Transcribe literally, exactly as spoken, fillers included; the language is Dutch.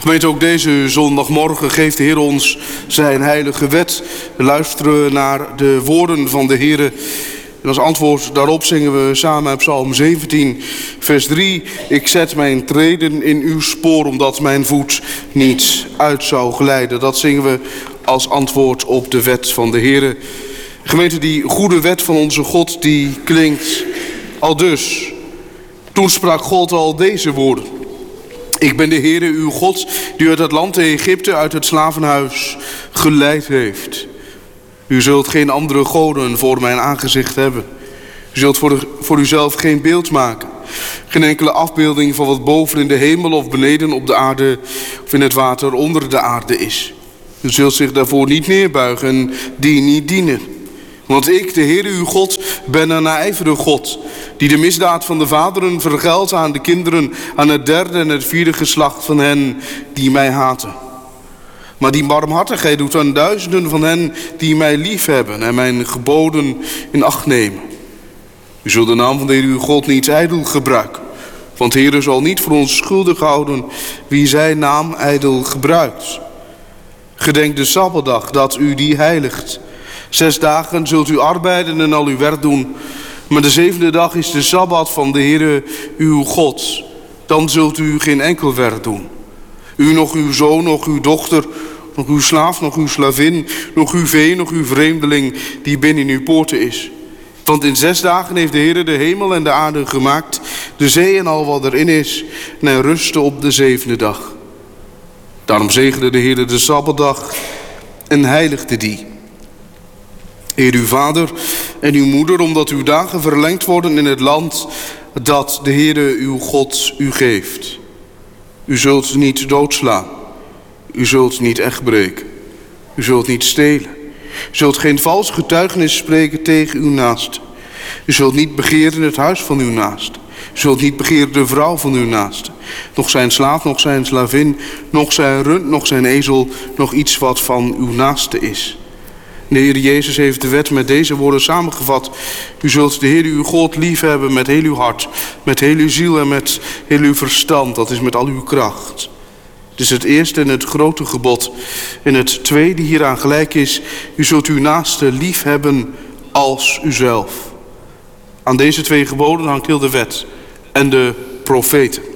Gemeente, ook deze zondagmorgen geeft de Heer ons zijn heilige wet. We luisteren naar de woorden van de Heer. En als antwoord daarop zingen we samen uit Psalm zeventien, vers drie. Ik zet mijn treden in uw spoor, omdat mijn voet niet uit zou glijden. Dat zingen we als antwoord op de wet van de Heer. Gemeente, die goede wet van onze God, die klinkt aldus. Toen sprak God al deze woorden. Ik ben de Heere uw God, die uit het land Egypte, uit het slavenhuis geleid heeft. U zult geen andere goden voor mijn aangezicht hebben. U zult voor, de, voor uzelf geen beeld maken. Geen enkele afbeelding van wat boven in de hemel of beneden op de aarde of in het water onder de aarde is. U zult zich daarvoor niet neerbuigen, die niet dienen. Want ik, de Heere uw God, ben een naijverige God, die de misdaad van de vaderen vergeldt aan de kinderen, aan het derde en het vierde geslacht van hen die mij haten. Maar die barmhartigheid doet aan duizenden van hen die mij lief hebben en mijn geboden in acht nemen. U zult de naam van de Heer uw God niet ijdel gebruiken, want de Heer zal niet voor ons schuldig houden wie zijn naam ijdel gebruikt. Gedenk de Sabbatdag dat u die heiligt. Zes dagen zult u arbeiden en al uw werk doen. Maar de zevende dag is de Sabbat van de Heere uw God. Dan zult u geen enkel werk doen. U, nog uw zoon, nog uw dochter, nog uw slaaf, nog uw slavin, nog uw vee, nog uw vreemdeling die binnen uw poorten is. Want in zes dagen heeft de Heere de hemel en de aarde gemaakt, de zee en al wat erin is, en hij rustte op de zevende dag. Daarom zegende de Heere de Sabbatdag en heiligde die. Eer uw vader en uw moeder, omdat uw dagen verlengd worden in het land dat de Heere uw God u geeft. U zult niet doodslaan. U zult niet echtbreken. U zult niet stelen. U zult geen vals getuigenis spreken tegen uw naaste. U zult niet begeren het huis van uw naaste. U zult niet begeren de vrouw van uw naaste. Nog zijn slaaf, nog zijn slavin, nog zijn rund, nog zijn ezel, nog iets wat van uw naaste is. De Heer Jezus heeft de wet met deze woorden samengevat. U zult de Heer uw God lief hebben met heel uw hart, met heel uw ziel en met heel uw verstand. Dat is met al uw kracht. Het is het eerste en het grote gebod. En het tweede hieraan gelijk is, u zult uw naaste lief hebben als uzelf. Aan deze twee geboden hangt heel de wet en de profeten.